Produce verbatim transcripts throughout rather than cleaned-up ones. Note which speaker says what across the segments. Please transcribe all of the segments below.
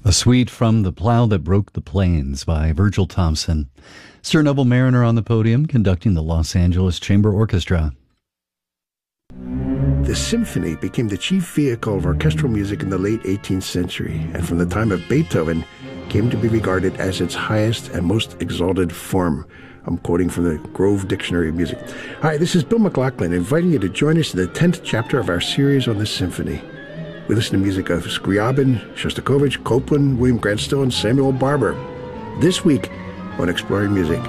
Speaker 1: A suite from The Plow That Broke the Plains by Virgil Thompson. Sir Neville Mariner on the podium conducting the Los Angeles Chamber Orchestra.
Speaker 2: The symphony became the chief vehicle of orchestral music in the late eighteenth century, and from the time of Beethoven came to be regarded as its highest and most exalted form. I'm quoting from the Grove Dictionary of Music. Hi, this is Bill McLaughlin, inviting you to join us in the tenth chapter of our series on the symphony. We listen to music of Scriabin, Shostakovich, Copland, William Grant Still, and Samuel Barber. This week on Exploring Music.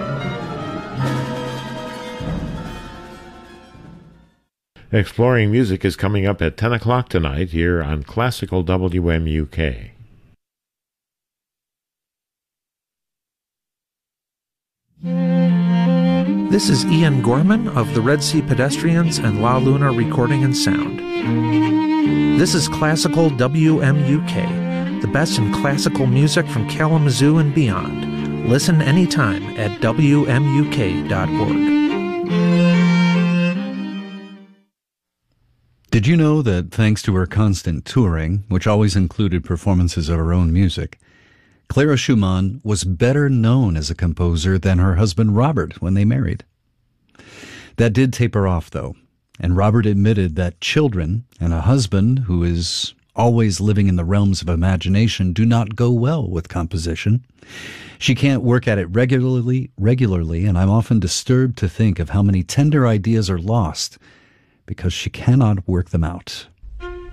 Speaker 3: Exploring Music is coming up at ten o'clock tonight here on Classical W M U K.
Speaker 4: This is Ian Gorman of the Red Sea Pedestrians and La Luna Recording and Sound. This is Classical W M U K, the best in classical music from Kalamazoo and beyond. Listen anytime at W M U K dot org.
Speaker 1: Did you know that thanks to her constant touring, which always included performances of her own music, Clara Schumann was better known as a composer than her husband Robert when they married? That did taper off, though, and Robert admitted that children and a husband who is always living in the realms of imagination do not go well with composition. She can't work at it regularly, regularly, and I'm often disturbed to think of how many tender ideas are lost because she cannot work them out.